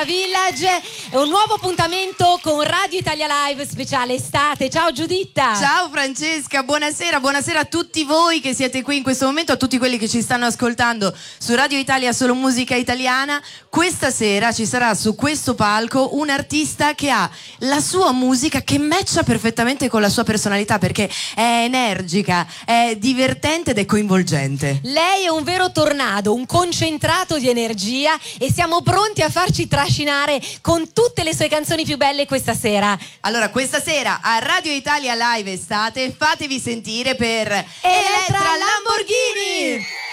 Elettra Village, è un nuovo appuntamento con Radio Italia Live speciale estate. Ciao Giuditta. Ciao Francesca, buonasera a tutti voi che siete qui in questo momento, a tutti quelli che ci stanno ascoltando su Radio Italia Solo Musica Italiana. Questa sera ci sarà su questo palco un artista che ha la sua musica che matcha perfettamente con la sua personalità, perché è energica, è divertente ed è coinvolgente. Lei è un vero tornado, un concentrato di energia, e siamo pronti a farci trascinare con tutte le sue canzoni più belle questa sera. Allora, questa sera a Radio Italia Live Estate fatevi sentire per Elettra Lamborghini!